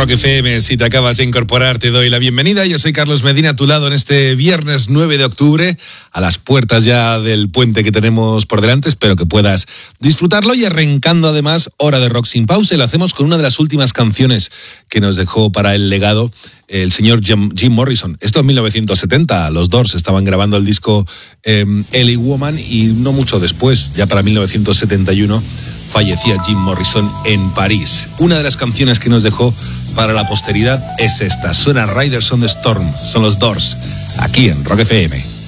Rock FM, si te acabas de incorporar, te doy la bienvenida. Yo soy Carlos Medina, a tu lado en este viernes 9 de octubre, a las puertas ya del puente que tenemos por delante. Espero que puedas disfrutarlo y arrancando además Hora de Rock sin pausa. Y lo hacemos con una de las últimas canciones que nos dejó para el legado el señor Jim Morrison. Esto en 1970, los Doors estaban grabando el disco L.A. Woman y no mucho después, ya para 1971, fallecía Jim Morrison en París. Una de las canciones que nos dejó para la posteridad es esta. Suena Riders on the Storm, son los Doors, aquí en Rock FM.